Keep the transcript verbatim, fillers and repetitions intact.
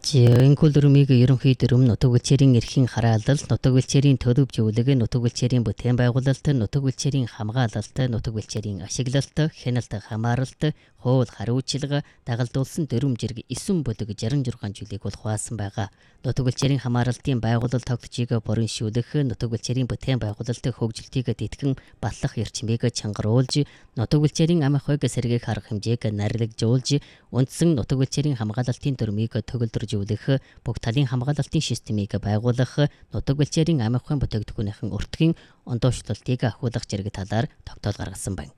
Энэ дүрмийг ерөнхий дүрм нутаг улчирын эрхийн хараалал, нутаг улчирын төлөв зөвлөг, нутаг улчирын бүтээн байгуулалт, нутаг улчирын хамгаалалт, нутаг улчирын ашиглалт, хяналт хамааралт, хууль хариуцлага дагалдуулсан дүрм зэрэг эсвэн бүлэг шестьдесят шесть зүйлийг бол хуваасан байгаа. Нутаг улчирын хамааралтын байгууллал тогтцыг бориншүүлэх, нутаг улчирын бүтээн байгуулалт хөгжилтийг тэтгэн батлах эрчмийг чангаруулж, нутаг улчирын ам ахуйг сэргээх арга хэмжээг нарлагжуулж, үндсэн нутаг улчирын хамгаалалтын дүрмийг төгөлдржүүлэх, бүх талын хамгаалалтын системийг байгуулах, нутаг улчирын ам ахуйн бүтээгдэхүүнийхэн өртгийн ондоошлолтыг ахиулах зэрэг талаар тогтоол гаргасан байна.